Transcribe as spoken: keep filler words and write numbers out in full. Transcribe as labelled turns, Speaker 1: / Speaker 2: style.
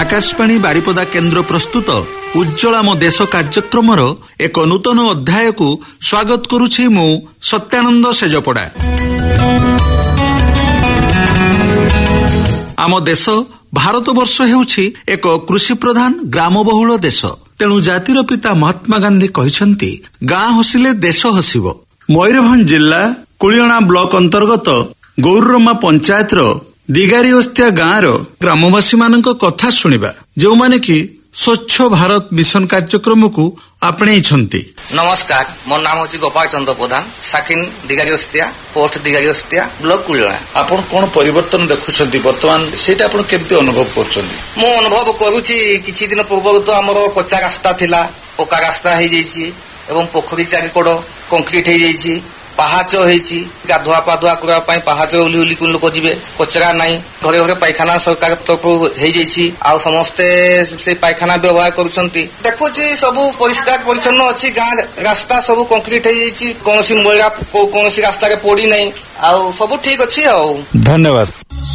Speaker 1: आकाशवाणी बारिपदा केन्द्र प्रस्तुत उज्ज्वल आम देश कार्यक्रमर एक नूतन अध्याय को स्वागत करुछि मु सत्यानंद सेजपड़ा। आम देश भारतवर्ष हेउछि एक कृषि प्रधान ग्रामबहुल देश। तेणु जातिर पिता महात्मा गांधी कहिसंती गाँ हसिले देश हसिबो। मयूरभंज जिला कुलियणा ब्लॉक अंतर्गत गौरमा पंचायत रो दिगारीवस्तिया गाँव ग्रामवासी मानक कथा शुणिबा जो माने कि स्वच्छ भारत मिशन कार्यक्रम को आपणे छंती।
Speaker 2: नमस्कार, मोर नाम होची गोपाल चंद्र प्रधान, साकिन दिगारीवस्तिया पोस्ट दिगारीवस्तिया ब्लॉक कुलियणा।
Speaker 1: आपण कोन परिवर्तन देखुछंती वर्तमान सेटा आपण केमती अनुभव करछंती?
Speaker 2: मो अनुभव करूची किछि दिन पूर्व तो हमरो कच्चा रास्ता थिला, पक्का रास्ता हे जैछि एवं पोखरी चारिकोड कंक्रीट हे जैछि, पाहाच होईछि, गाधुआ पाधुआ करबा पई पाहाच उली उली कुन लोक जिवे, कचरा नाही, घरे घरे पायखाना सरकार तरफ हे जैछि, आ समस्ते से पायखाना व्यवहार करूछंती। देखुछि सब परिष्कार परिच्छन्न अछि, गां रास्ता सब कंक्रीट हे जैछि, कोनोसी मैला कोनोसी रास्ता रे पड़ी नाही, आ सब ठीक अछि। आ
Speaker 1: धन्यवाद।